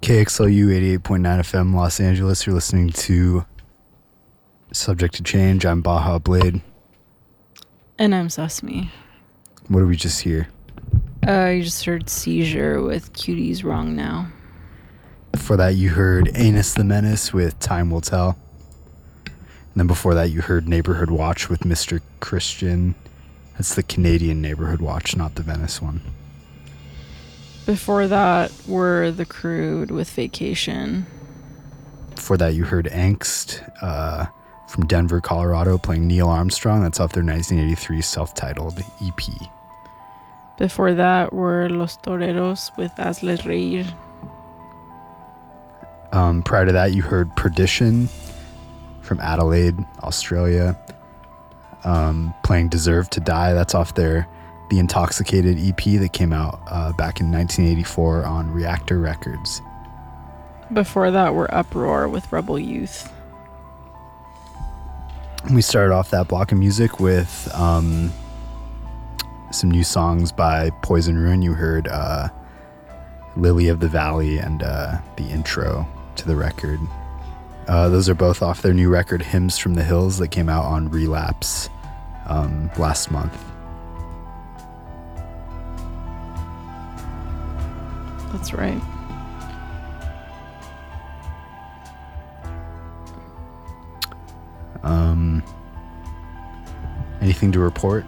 KXLU 88.9 FM Los Angeles. You're listening to Subject to Change. I'm Baja Blade. And I'm Sesame. What did we just hear? You just heard Seizure with Cuties Wrong Now. Before that, you heard Anus the Menace with Time Will Tell. And then before that, you heard Neighborhood Watch with Mr. Christian. That's the Canadian Neighborhood Watch, not the Venice one. Before that were The Crude with Vacation. Before that, you heard Angst from Denver, Colorado, playing Neil Armstrong. That's off their 1983 self-titled EP. Before that were Los Toreros with Hazles Reír. Prior to that, you heard Perdition from Adelaide, Australia, playing Deserve to Die. That's off their The Intoxicated EP that came out back in 1984 on Reactor Records. Before that were Uproar with Rebel Youth. We started off that block of music with some new songs by Poison Ruin. You heard Lily of the Valley and the intro to the record. Those are both off their new record, Hymns from the Hills, that came out on Relapse last month. That's right. Anything to report?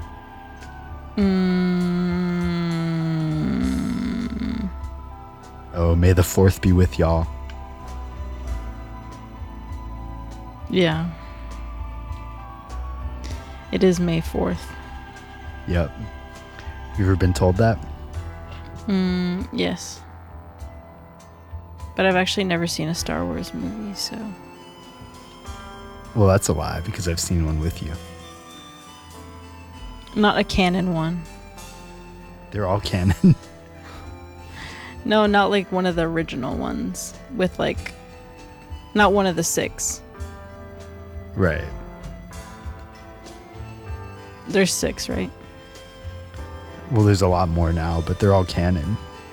Oh, may the 4th be with y'all. Yeah. It is May 4th. Yep. You ever been told that? Yes. But I've actually never seen a Star Wars movie, so... Well, that's a lie, because I've seen one with you. Not a canon one. They're all canon. No, not like one of the original ones. With like... Not one of the 6. Right. There's 6, right? Well, there's a lot more now, but they're all canon.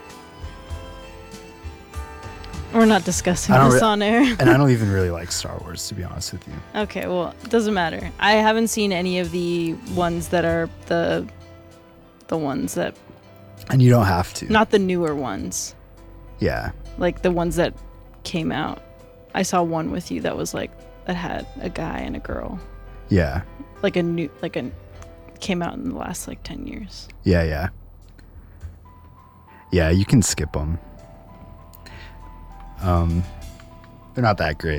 We're not discussing this on air. And I don't even really like Star Wars, to be honest with you. Okay, well, it doesn't matter. I haven't seen any of the ones that are the ones that... And you don't have to. Not the newer ones. Yeah. Like the ones that came out. I saw one with you that was like, that had a guy and a girl. Yeah. Came out in the last like 10 years. Yeah. Yeah, you can skip them. They're not that great.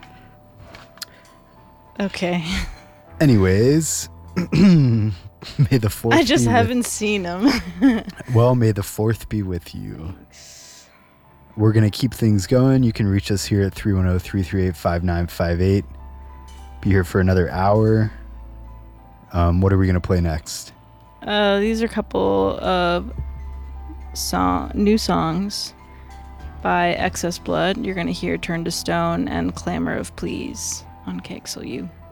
Okay. Anyways, may the 4th I just haven't seen them. Well, may the 4th be with you. We're going to keep things going. You can reach us here at 310-338-5958. Be here for another hour. What are we going to play next? These are a couple of new songs by Excess Blood. You're going to hear Turn to Stone and Clamor of Please on KXLU.